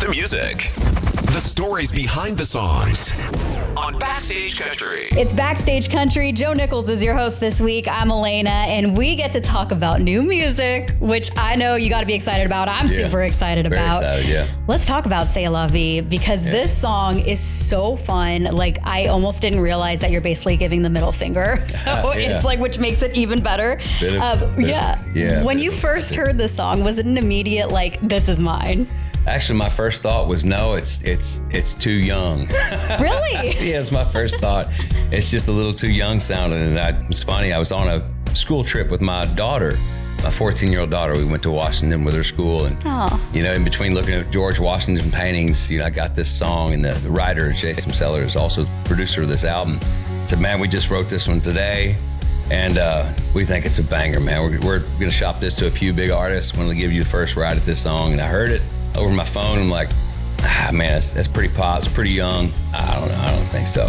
The music. The stories behind the songs. On Backstage Country. It's Backstage Country. Joe Nichols is your host this week. I'm Elena, and we get to talk about new music, which I know you got to be excited about. I'm super excited about. Very excited, yeah. Let's talk about C'est La Vie, because this song is so fun. Like, I almost didn't realize that you're basically giving the middle finger. So it's like, which makes it even better. When you first heard this song, was it an immediate, like, this is mine? Actually, my first thought was, no, it's too young. Really? Yeah, it's my first thought. It's just a little too young sounding. And it's funny, I was on a school trip with my daughter, my 14-year-old daughter. We went to Washington with her school. And, in between looking at George Washington paintings, I got this song, and the writer, Jason Sellers, is also the producer of this album. I said, man, we just wrote this one today. And we think it's a banger, man. We're going to shop this to a few big artists. Want to give you the first ride at this song. And I heard it over my phone. I'm like, man, that's pretty pop. It's pretty young. I don't think so.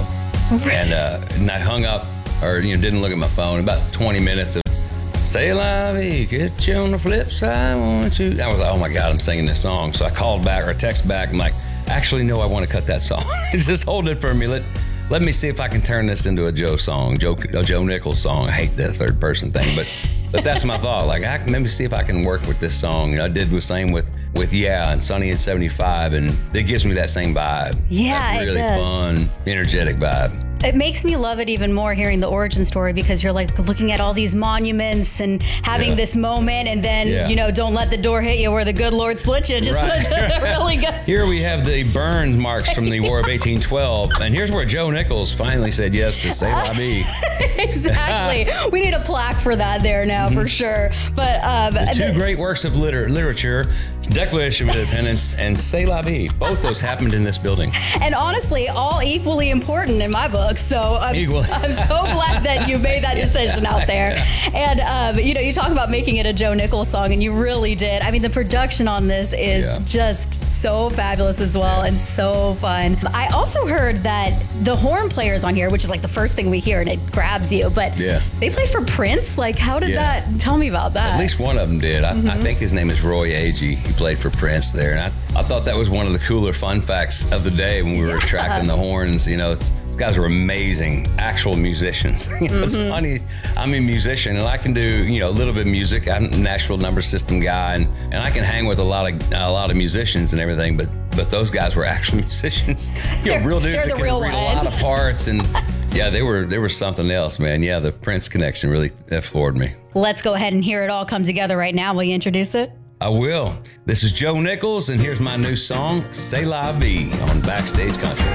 And I hung up, or didn't look at my phone. About 20 minutes of "C'est La Vie, get you on the flip side, won't you?" I was like, oh my God, I'm singing this song. So I called back, or text back. I'm like, actually, no, I want to cut that song. Just hold it for me. Let me see if I can turn this into a Joe song, a Joe Nichols song. I hate that third person thing, but that's my thought. Like, let me see if I can work with this song. I did the same with Yeah and Sunny in 75, and it gives me that same vibe. Yeah, that really fun, energetic vibe. It makes me love it even more hearing the origin story, because you're like looking at all these monuments and having this moment, and then, don't let the door hit you where the good Lord split you. Just really good. Here we have the burn marks from the War of 1812, and here's where Joe Nichols finally said yes to C'est La Vie. Exactly. We need a plaque for that there now, for sure. But the two great works of literature, Declaration of Independence and C'est La Vie, both those happened in this building. And honestly, all equally important in my book. So I'm so glad that you made that decision out there. And, you talk about making it a Joe Nichols song, and you really did. I mean, the production on this is just so fabulous as well, and so fun. I also heard that the horn players on here, which is like the first thing we hear, and it grabs you, but they played for Prince. Like, how did that? Tell me about that. At least one of them did. I think his name is Roy Agee. He played for Prince there. And I thought that was one of the cooler fun facts of the day when we were tracking the horns. These guys are amazing, actual musicians. It's funny. I'm a musician, and I can do a little bit of music. I'm a Nashville number system guy, and I can hang with a lot of musicians and everything. But those guys were actual musicians. Real dudes that can read a lot of parts, and they were something else, man. Yeah, the Prince connection really floored me. Let's go ahead and hear it all come together right now. Will you introduce it? I will. This is Joe Nichols, and here's my new song, C'est La Vie, on Backstage Country.